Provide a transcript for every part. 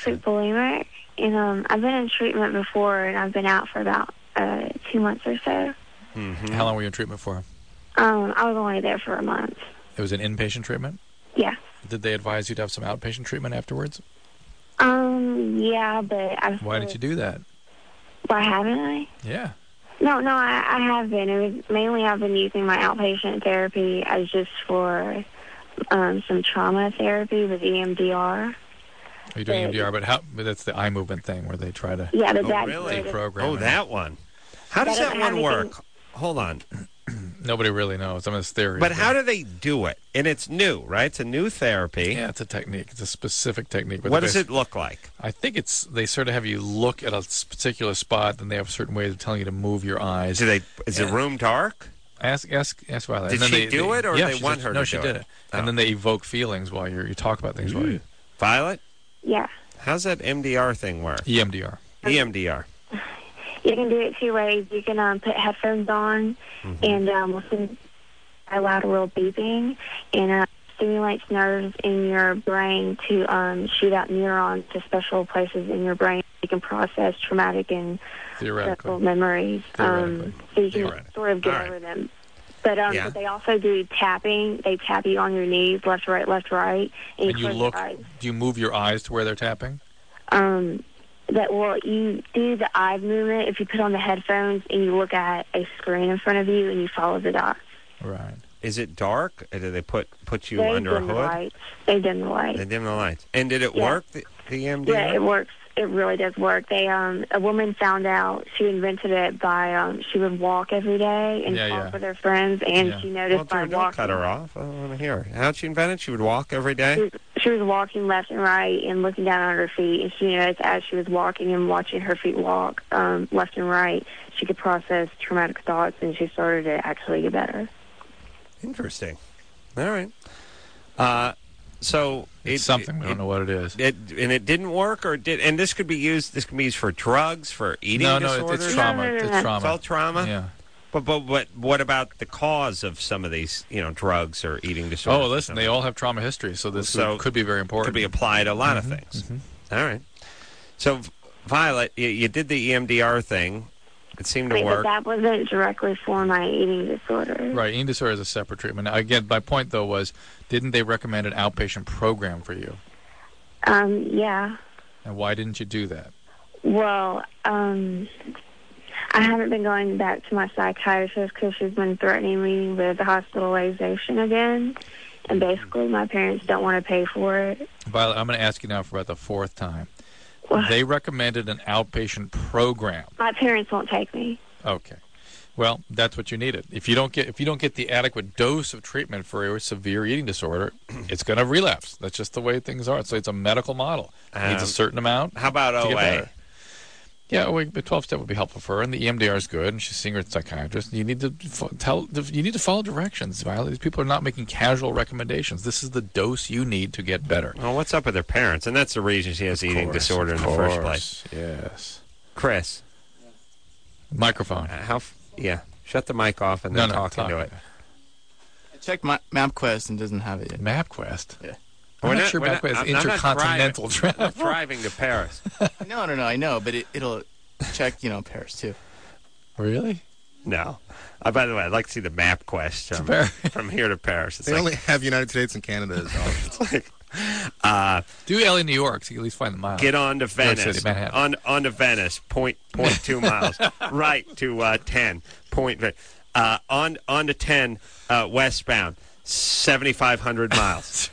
gastric bulimic, and I've been in treatment before, and I've been out for about 2 months or so. Mm-hmm. How long were you in treatment for? I was only there for a month. It was an inpatient treatment? Yeah. Did they advise you to have some outpatient treatment afterwards? Yeah, but Why didn't you do that? Why haven't I? Yeah. No, I have been. It was mainly I've been using my outpatient therapy as just for some trauma therapy with EMDR. Are you doing EMDR? But that's the eye movement thing where they try to really? program. Oh, that one. How does that one work? Hold on. Nobody really knows. Some of this theory. But how do they do it? And it's new, right? It's a new therapy. Yeah, it's a technique. It's a specific technique. What does it look like? I think they sort of have you look at a particular spot, and they have certain ways of telling you to move your eyes. Is the room dark? Ask Violet. Did she do it, or they want her to do it? No, she did it. And then they evoke feelings while you talk about things. While you... Violet? Yeah. How's that MDR thing work? EMDR. EMDR. You can do it 2 ways. You can put headphones on and listen to lateral beeping, and stimulates nerves in your brain to shoot out neurons to special places in your brain. You can process traumatic and stressful memories. So you can sort of get over them. But they also do tapping. They tap you on your knees, left, right, left, right. And you look. Do you move your eyes to where they're tapping? You do the eye movement if you put on the headphones and you look at a screen in front of you and you follow the dots. Right. Is it dark? Or do they put you under a hood? They dim the lights. They dim the lights. And did it work, the EMDR? Yeah, it works. It really does work. A woman found out, she invented it by, she would walk every day and talk with her friends, and she noticed by walking. Don't cut her off. I don't want to hear her. How'd she invent it? She would walk every day? She was walking left and right and looking down on her feet, and she noticed as she was walking and watching her feet walk left and right, she could process traumatic thoughts, and she started to actually get better. Interesting. All right. So it's something. We don't know what it is. And it didn't work, or did? And this could be used. This can be used for drugs, for eating disorders. It's trauma. No. It's trauma. It's all trauma. Yeah. But what about the cause of some of these, drugs or eating disorders? Oh, listen, they all have trauma history, so this could be very important. Could be applied to a lot of things. Mm-hmm. All right. So, Violet, you did the EMDR thing. It seemed to work. But that wasn't directly for my eating disorder. Right, eating disorder is a separate treatment. Now, again, my point, though, was, didn't they recommend an outpatient program for you? Yeah. And why didn't you do that? Well, I haven't been going back to my psychiatrist because she's been threatening me with hospitalization again. And basically, my parents don't want to pay for it. Violet, I'm going to ask you now for about the 4th time. They recommended an outpatient program. My parents won't take me. Okay. Well, that's what you needed. If you don't get the adequate dose of treatment for a severe eating disorder, it's going to relapse. That's just the way things are. So it's a medical model. It needs a certain amount. How about OA? Yeah, the 12-step would be helpful for her, and the EMDR is good, and she's seeing her psychiatrist. You need to follow directions, Violet. These people are not making casual recommendations. This is the dose you need to get better. Well, what's up with her parents? And that's the reason she has eating disorder in the first place. Yes. Chris. Microphone. Shut the mic off and then talk into it. I checked my MapQuest and doesn't have it yet. MapQuest? Yeah. I'm not sure MapQuest is intercontinental travel. I'm not driving to Paris. No, I know, but it'll check, Paris too. Really? No. By the way, I'd like to see the MapQuest from here to Paris. They only have United States and Canada as options. Do LA, New York, so you at least find the miles. Get on to Venice. City, on to Venice, 0.2 miles. Right to 10. On to 10 westbound, 7,500 miles.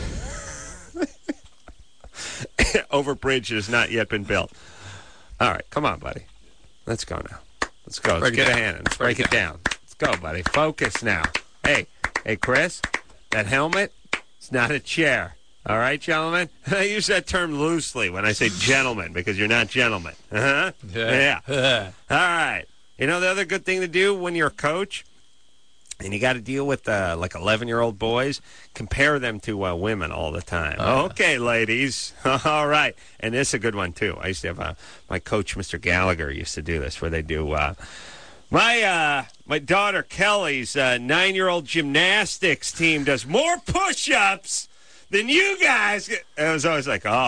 Over bridge that has not yet been built. All right, come on, buddy. Let's go now. Let's go. Let's get a hand. Let's break it down. Let's go, buddy. Focus now. Hey, Chris, that helmet, it's not a chair. All right, gentlemen? I use that term loosely when I say gentlemen because you're not gentlemen. Uh-huh. Yeah. All right. The other good thing to do when you're a coach, and you got to deal with like 11-year-old boys, compare them to women all the time. Okay, ladies. All right. And this is a good one, too. I used to have my coach, Mr. Gallagher, used to do this, where they do my daughter Kelly's 9-year-old gymnastics team does more push-ups than you guys. It was always like, oh,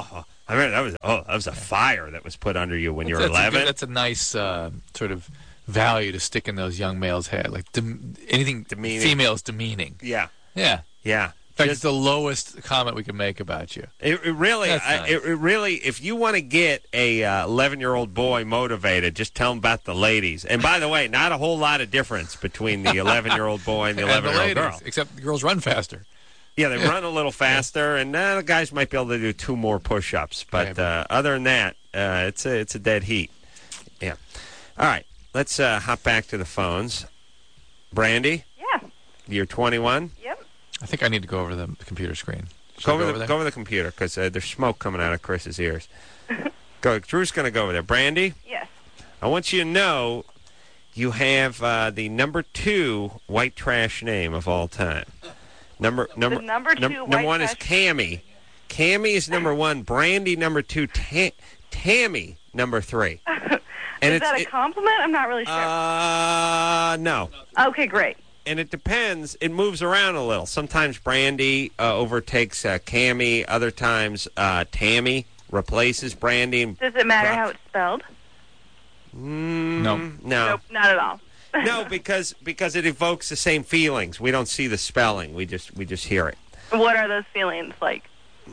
I remember that was a fire that was put under you when you were 11. That's a nice sort of value to stick in those young males' head. Like anything Demeaning. female is demeaning. Yeah. Yeah. Yeah. In fact, it's the lowest comment we can make about you. It really, That's nice. it really, if you want to get a 11-year-old boy motivated, just tell him about the ladies. And by the way, not a whole lot of difference between the 11-year-old boy and the 11-year-old girl. Except the girls run faster. Yeah, they run a little faster, and the guys might be able to do 2 more push-ups. But other than that, it's a dead heat. Yeah. All right, let's hop back to the phones. Brandy? Yeah. You're 21? Yep. I think I need to go over the computer screen. Go over the computer, because there's smoke coming out of Chris's ears. Go. Drew's going to go over there. Brandy? Yes. I want you to know you have the number 2 white trash name of all time. Number 2 number 1 is Cammy. Cammy is number 1. Brandy number 2. Tammy number 3. And is that a compliment? I'm not really sure. No. Okay, great. And it depends. It moves around a little. Sometimes Brandy overtakes Cammy. Other times Tammy replaces Brandy. Does it matter how it's spelled? No. Nope, not at all. No, because it evokes the same feelings. We don't see the spelling. We just hear it. What are those feelings like?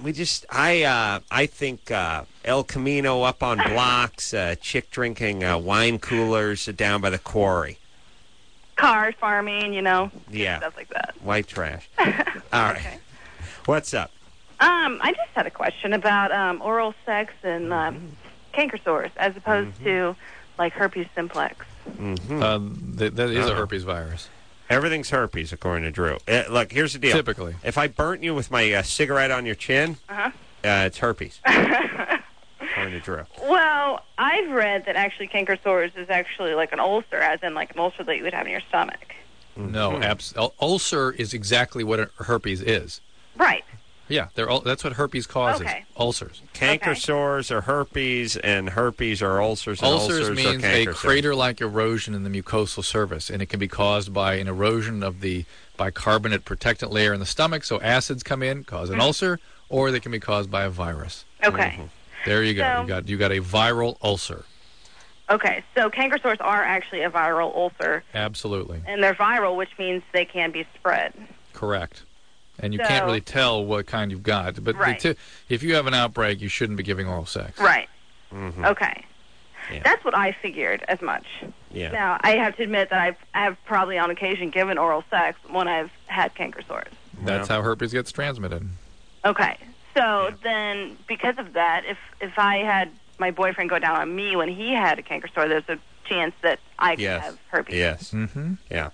I think El Camino up on blocks, chick drinking wine coolers down by the quarry. Car farming, Yeah. stuff like that. White trash. All right. Okay. What's up? I just had a question about oral sex and canker sores as opposed to, like, herpes simplex. That is a herpes virus. Everything's herpes, according to Drew. Look, here's the deal. Typically. If I burnt you with my cigarette on your chin, it's herpes. According to Drew. Well, I've read that actually canker sores is actually like an ulcer, as in like an ulcer that you would have in your stomach. No, ulcer is exactly what a herpes is. Right. Yeah, that's what herpes causes. Okay. Ulcers. Canker sores are herpes, and herpes are ulcers, and Ulcers means are a canker crater-like erosion in the mucosal surface, and it can be caused by an erosion of the bicarbonate protectant layer in the stomach, so acids come in, cause an ulcer, or they can be caused by a virus. Okay. There you go. So, You got a viral ulcer. Okay, so canker sores are actually a viral ulcer. Absolutely. And they're viral, which means they can be spread. Correct. And you can't really tell what kind you've got. But if you have an outbreak, you shouldn't be giving oral sex. Right. Okay. Yeah. That's what I figured as much. Yeah. Now, I have to admit that I have probably on occasion given oral sex when I've had canker sores. That's how herpes gets transmitted. Okay. So then, because of that, if I had my boyfriend go down on me when he had a canker sore, there's a chance that I could have herpes. Yes. Yeah.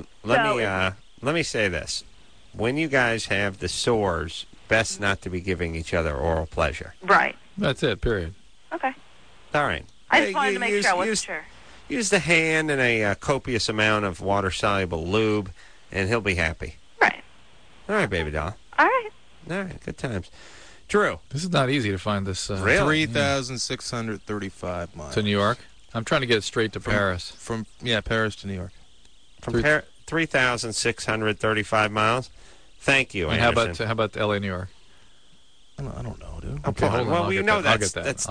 Let me say this. When you guys have the sores, best not to be giving each other oral pleasure. Right. That's it, period. Okay. All right. I just wanted to make sure I wasn't sure. Use the hand and a copious amount of water-soluble lube, and he'll be happy. Right. All right, baby doll. All right. All right, good times. Drew. This is not easy to find this. Really? 3,635 miles. To New York? I'm trying to get it straight to Paris. From Paris to New York. From 3,635 miles? Thank you, and Anderson. how about L.A., New York? I don't know, dude. Okay, hold on. Well, we know I'll that's get that.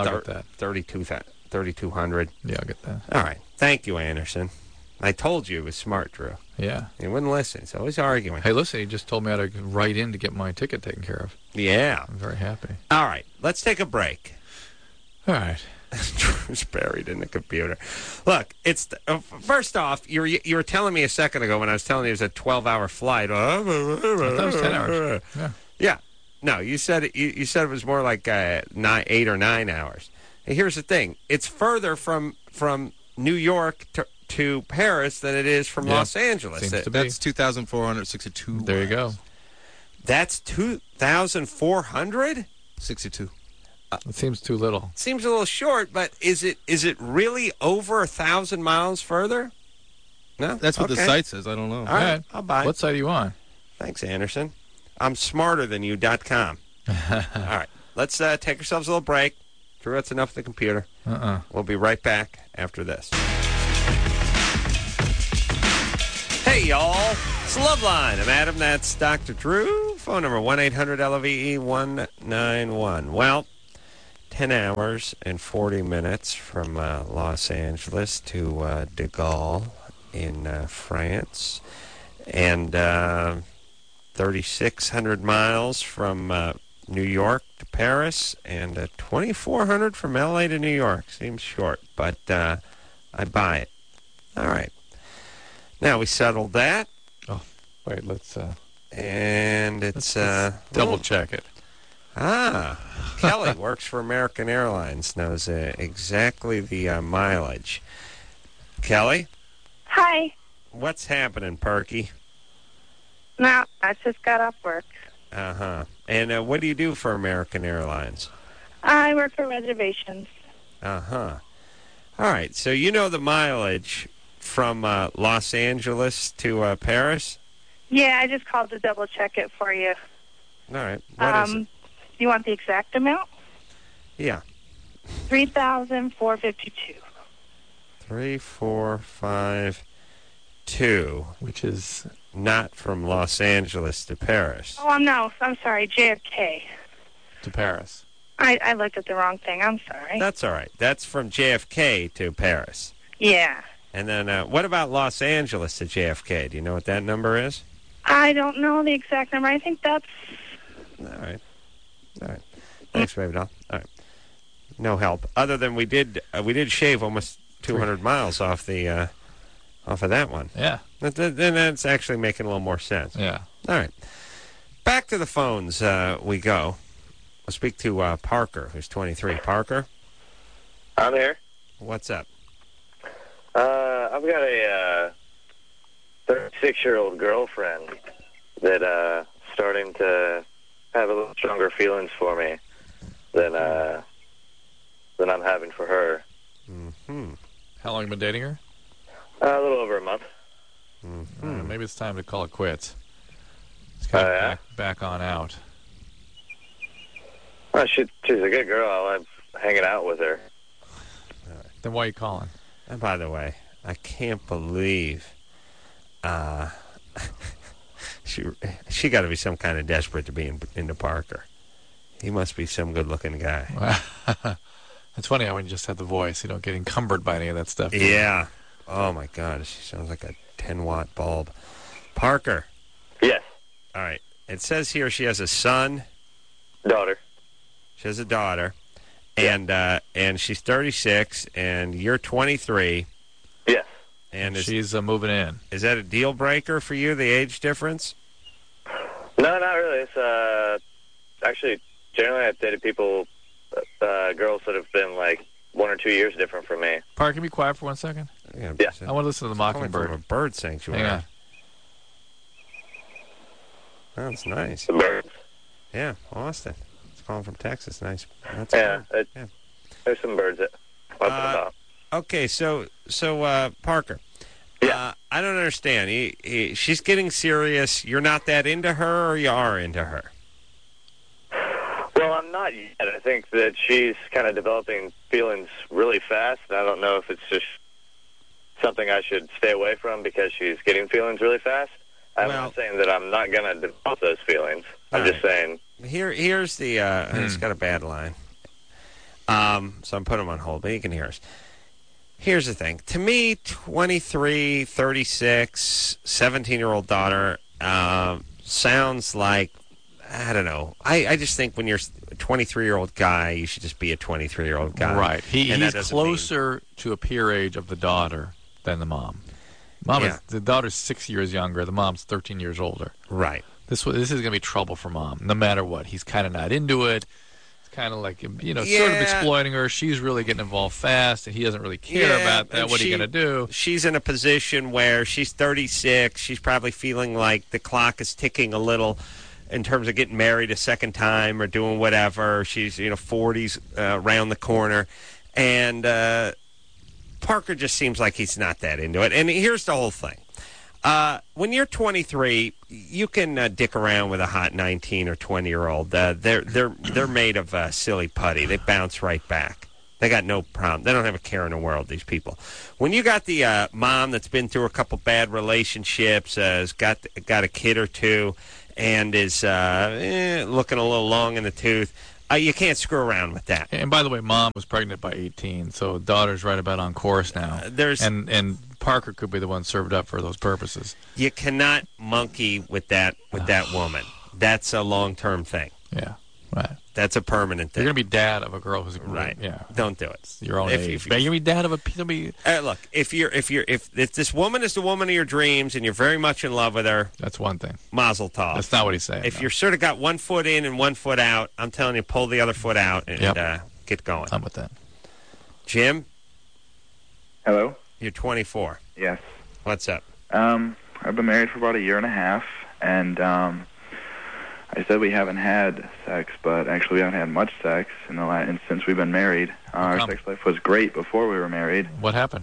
3,200. Yeah, I'll get that. All right. Thank you, Anderson. I told you it was smart, Drew. Yeah. He wouldn't listen. He's always arguing. Hey, listen, he just told me how to write in to get my ticket taken care of. Yeah. I'm very happy. All right. Let's take a break. All right. Drew's buried in the computer. Look, it's first off, you were telling me a second ago when I was telling you it was a 12-hour flight. I thought it was 10 hours. Yeah. Yeah. No, you said it was more like 8 or 9 hours. And here's the thing: it's further from New York to Paris than it is from Los Angeles. Seems to be. That's 2,462. There you go. That's 2,400? 62. It seems too little. Seems a little short, but is it really over 1,000 miles further? No, that's what the site says. I don't know. All right, I'll buy it. What site are you on? Thanks, Anderson. I'm smarterthanYou.com. All right, let's take ourselves a little break. Drew, that's enough of the computer. We'll be right back after this. Hey, y'all. It's Loveline. I'm Adam. That's Dr. Drew. Phone number 1-800-LOVE-191. Well, 10 hours and 40 minutes from Los Angeles to de Gaulle in France, and 3,600 miles from New York to Paris, and 2,400 from L.A. to New York. Seems short, but I buy it. All right. Now we settled that. Oh, wait, let's... and it's... let's double-check it. Kelly works for American Airlines, knows exactly the mileage. Kelly? Hi. What's happening, Perky? No, I just got off work. Uh-huh. And what do you do for American Airlines? I work for reservations. Uh-huh. All right, so you know the mileage from Los Angeles to Paris? Yeah, I just called to double-check it for you. All right. What is it? You want the exact amount? Yeah. 3,452. 3,452. Which is... not from Los Angeles to Paris. Oh, no, I'm sorry, JFK. To Paris. I looked at the wrong thing. I'm sorry. That's all right. That's from JFK to Paris. Yeah. And then what about Los Angeles to JFK? Do you know what that number is? I don't know the exact number. I think that's... All right. All right. Thanks, Baby Doll. All right. No help. Other than we did shave almost 200 miles off the off of that one. Yeah. Then that's actually making a little more sense. Yeah. All right. Back to the phones we go. We'll speak to Parker, who's 23. Parker? I'm here. What's up? I've got a 36-year-old girlfriend that starting to have a little stronger feelings for me than I'm having for her. Mm-hmm. How long have you been dating her? A little over a month. Mm-hmm. Maybe it's time to call it quits. It's kind of back on out. Well, she's a good girl. I like hanging out with her. Then why are you calling? And by the way, I can't believe she got to be some kind of desperate to be into Parker. He must be some good-looking guy. It's funny how when you just have the voice, you don't get encumbered by any of that stuff. Yeah. Oh, my God. She sounds like a 10-watt bulb. Parker. Yes. All right. It says here she has a son. Daughter. She has a daughter. And she's 36, and you're 23. Yes. And she's moving in. Is that a deal breaker for you, the age difference? No, not really. It's actually, generally I've dated people, girls that have been like 1 or 2 years different from me. Parker, can you be quiet for 1 second? Yeah. I want to listen to the Mockingbird. From a bird sanctuary. Hang on. That's nice. The birds. Yeah, Austin. It's calling from Texas. Nice. That's yeah, yeah. There's some birds up and about. Okay, so Parker. Yeah. I don't understand. She's getting serious. You're not that into her, or you are into her? Well, I'm not yet. I think that she's kind of developing feelings really fast, and I don't know if it's just something I should stay away from because she's getting feelings really fast. I'm not saying that I'm not going to develop those feelings. I'm just saying. Here's the... It's got a bad line. So I'm putting him on hold, but he can hear us. Here's the thing. To me, 23, 36, 17-year-old daughter sounds like, I don't know. I just think when you're a 23-year-old guy, you should just be a 23-year-old guy. Right. He's closer to a peer age of the daughter than the mom. The daughter's 6 years younger. The mom's 13 years older. Right. This is going to be trouble for mom, no matter what. He's kind of not into it. It's kind of like, sort of exploiting her. She's really getting involved fast, and he doesn't really care about that. What are you going to do? She's in a position where she's 36. She's probably feeling like the clock is ticking a little in terms of getting married a second time or doing whatever. She's, 40s around the corner. And Parker just seems like he's not that into it. And here's the whole thing. When you're 23, you can dick around with a hot 19 or 20-year-old. They're made of silly putty. They bounce right back. They got no problem. They don't have a care in the world, these people. When you got the mom that's been through a couple bad relationships, has got a kid or two, and is looking a little long in the tooth, You can't screw around with that. And by the way, mom was pregnant by 18, so daughter's right about on course now. And Parker could be the one served up for those purposes. You cannot monkey with that woman. That's a long-term thing. Yeah, right. That's a permanent thing. You're going to be dad of a girl who's right. Yeah, don't do it. Your own age. You're going to be dad of a. Look, if this woman is the woman of your dreams and you're very much in love with her, that's one thing. Mazel tov. That's not what he's saying. If you're sort of got one foot in and one foot out, I'm telling you, pull the other foot out and get going. I'm with that. Jim. Hello. You're 24. Yes. What's up? I've been married for about a year and a half, and I said we haven't had sex, but actually we haven't had much sex since we've been married. Our sex life was great before we were married. What happened?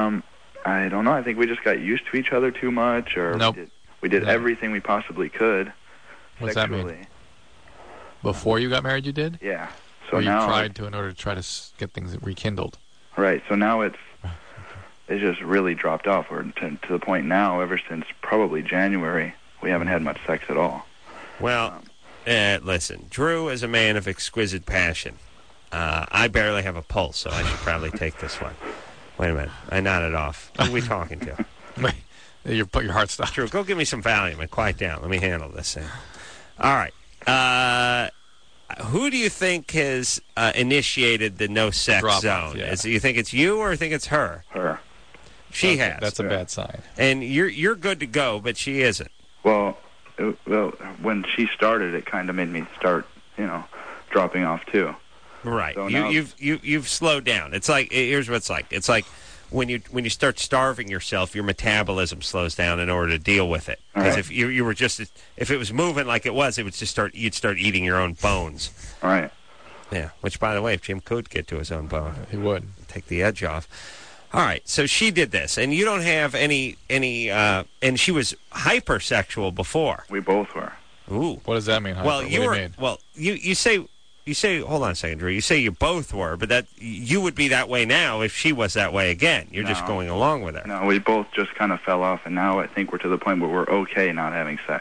I don't know. I think we just got used to each other too much, or we did everything we possibly could. What's sexually. that mean? Before you got married, you did? Yeah. So or you now tried to in order to try to get things rekindled. Right. So now it's just really dropped off. We're to the point now, ever since probably January, we haven't had much sex at all. Well, listen, Drew is a man of exquisite passion. I barely have a pulse, so I should probably take this one. Wait a minute. I nodded off. Who are we talking to? Wait, your heart stopped. Drew, go give me some Valium and quiet down. Let me handle this thing. All right. Who do you think has initiated the no-sex zone? Yeah. You think it's you or you think it's her? Her. She has. That's a bad sign. And you're good to go, but she isn't. Well, when she started, it kind of made me start, dropping off too. Right. So you've slowed down. It's like, here's what it's like. It's like when you start starving yourself, your metabolism slows down in order to deal with it. Because right. if you were just, if it was moving like it was, it would just you'd start eating your own bones. All right. Yeah. Which, by the way, if Jim could get to his own bone, he would take the edge off. All right, so she did this, and you don't have any, and she was hypersexual before. We both were. Ooh, what does that mean? Hyper? Well, you were. Well, you say, hold on a second, Drew. You say you both were, but that you would be that way now if she was that way again. You're just going along with her. No, we both just kind of fell off, and now I think we're to the point where we're okay not having sex.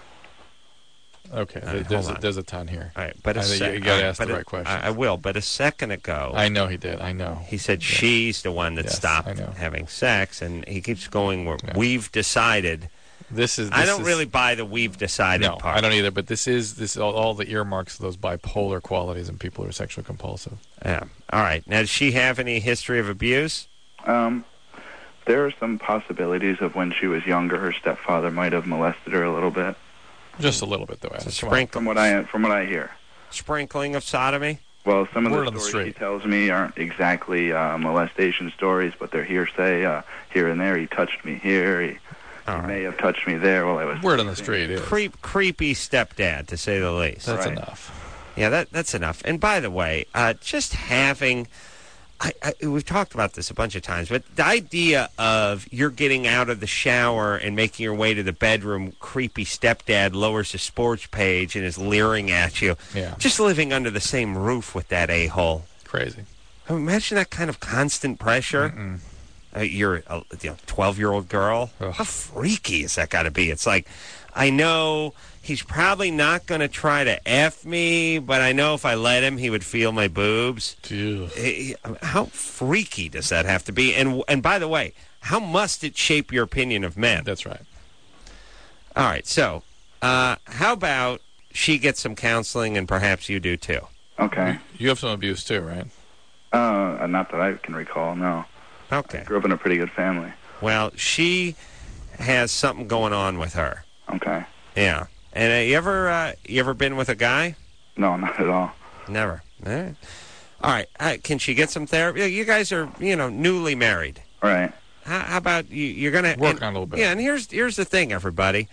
Okay, there's a ton here. All right, but you got to ask the right question. I will, but a second ago... I know he did, I know. He said she's the one that stopped having sex, and he keeps going, we've decided... I don't really buy the we've decided part. I don't either, but this is all the earmarks of those bipolar qualities in people who are sexually compulsive. Yeah. All right. Now, does she have any history of abuse? There are some possibilities of when she was younger, her stepfather might have molested her a little bit. Just a little bit, though. From what I hear. Sprinkling of sodomy? Well, some of the stories she tells me aren't exactly molestation stories, but they're hearsay. Here and there, he touched me here. He may have touched me there while I was... Word on the street is. Creepy stepdad, to say the least. That's enough. Yeah, that's enough. And by the way, just having... we've talked about this a bunch of times, but the idea of you're getting out of the shower and making your way to the bedroom, creepy stepdad lowers the sports page and is leering at you. Yeah. Just living under the same roof with that a-hole. Crazy. Imagine that kind of constant pressure. You're a 12-year-old girl. Ugh. How freaky is that got to be? It's like, I know he's probably not going to try to F me, but I know if I let him, he would feel my boobs. How freaky does that have to be? And by the way, how must it shape your opinion of men? That's right. All right, so how about she gets some counseling and perhaps you do too? Okay. You have some abuse too, right? Not that I can recall, no. Okay. I grew up in a pretty good family. Well, she has something going on with her. Okay. Yeah. And you ever been with a guy? No, not at all. Never. All right. Can she get some therapy? You guys are, newly married. Right. How about you're going to... Work on a little bit. Yeah, and here's the thing, everybody.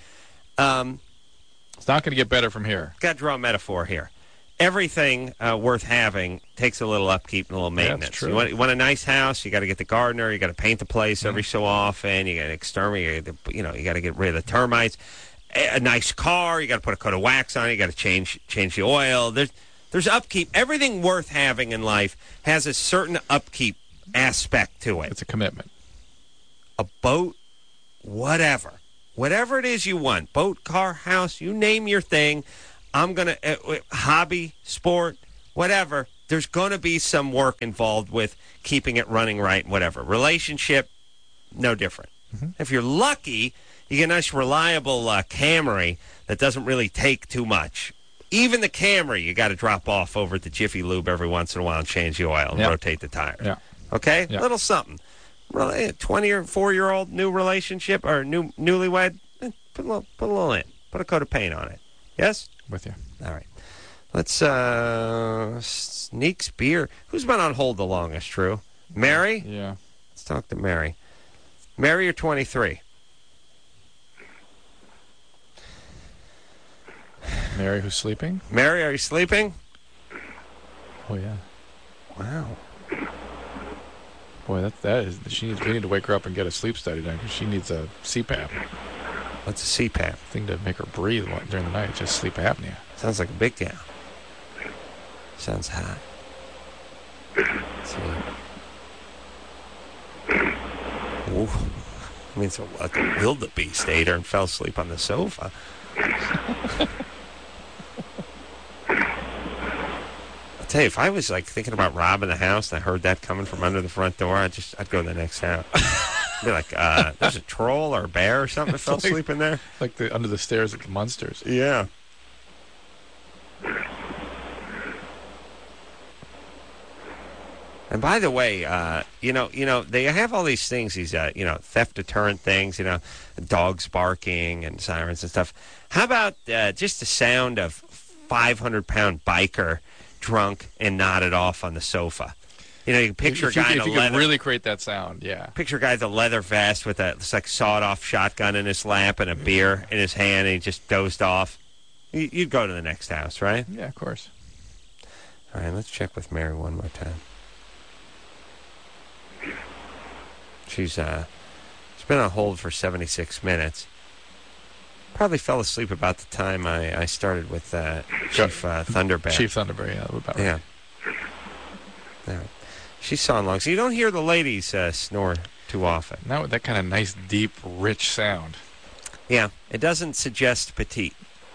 It's not going to get better from here. Got to draw a metaphor here. Everything worth having takes a little upkeep and a little maintenance. That's true. You want a nice house, you got to get the gardener, you got to paint the place every so often, you got to exterminate, you got to get rid of the termites. A nice car, you got to put a coat of wax on it, you got to change the oil. There's upkeep. Everything worth having in life has a certain upkeep aspect to it. It's a commitment. A boat, whatever it is you want, boat, car, house, you name your thing. I'm going to, hobby, sport, whatever. There's going to be some work involved with keeping it running right, whatever. Relationship, no different. If you're lucky, you get a nice, reliable Camry that doesn't really take too much. Even the Camry, you got to drop off over at the Jiffy Lube every once in a while and change the oil and rotate the tires. Yeah. Okay? Little something. 20 or 4-year-old new relationship or newlywed, put a little in. Put a coat of paint on it. Yes? With you. All right. Let's, Sneaks Beer. Who's been on hold the longest, Drew? Mary? Yeah. Let's talk to Mary. Mary, you're 23. Mary, who's sleeping? Mary, are you sleeping? Oh, yeah. Wow. Boy, that is. We need to wake her up and get a sleep study done because she needs a CPAP. What's a CPAP? Thing to make her breathe during the night, just sleep apnea. Sounds like a big gal. Sounds hot. Let's see. Ooh. I mean, so like a wildebeest ate her and fell asleep on the sofa. I'll tell you, if I was like thinking about robbing the house and I heard that coming from under the front door, I'd go to the next house. I'd be like, there's a troll or a bear or something that fell asleep in there. Like under the stairs at the Munsters. Yeah. And by the way, they have all these things, these, theft deterrent things, dogs barking and sirens and stuff. How about just the sound of 500-pound biker drunk and nodded off on the sofa? You can picture a guy in a leather... If you could really create that sound, yeah. Picture a guy with a leather vest with it's like sawed-off shotgun in his lap and a beer in his hand, and he just dozed off. You'd go to the next house, right? Yeah, of course. All right, let's check with Mary one more time. She's been on hold for 76 minutes. Probably fell asleep about the time I started with Chief Thunderbear. Chief Thunderbear, yeah, about right. Yeah. All right. She's sawing long, so you don't hear the ladies snore too often. Not with that kind of nice, deep, rich sound. Yeah, it doesn't suggest petite.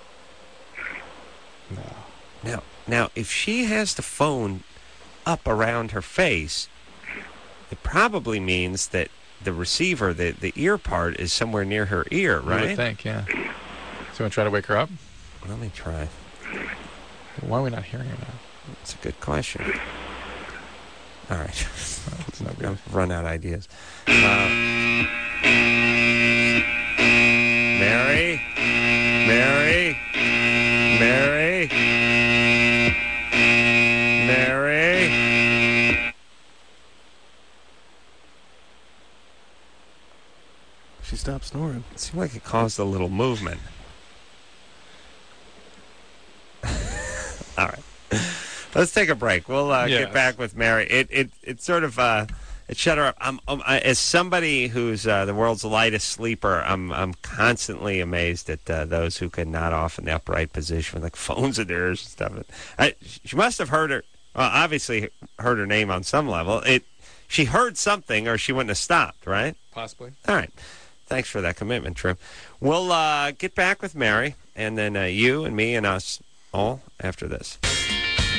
No. Now, if she has the phone up around her face, it probably means that the receiver, the ear part, is somewhere near her ear, right? I would think, yeah. So you want to try to wake her up? Let me try. Why are we not hearing her now? That's a good question. All right. It's no good. I've run out of ideas. Mary? Mary? Mary? Mary? She stopped snoring. It seemed like it caused a little movement. All right. Let's take a break. We'll get back with Mary. It sort of it shut her up. As somebody who's the world's lightest sleeper, I'm constantly amazed at those who can nod off in the upright position with like phones in their ears and stuff. She must have heard her. Well, obviously heard her name on some level. She heard something, or she wouldn't have stopped, right? Possibly. All right. Thanks for that commitment, Trim. We'll get back with Mary, and then you and me and us all after this.